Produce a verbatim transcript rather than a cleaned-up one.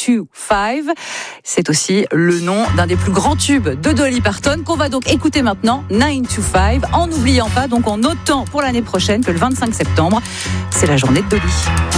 to five. C'est aussi le nom d'un des plus grands tubes de Dolly Parton qu'on va donc écouter maintenant, nine to five, en n'oubliant pas, donc en notant pour l'année prochaine que le vingt-cinq septembre, c'est la journée de Dolly.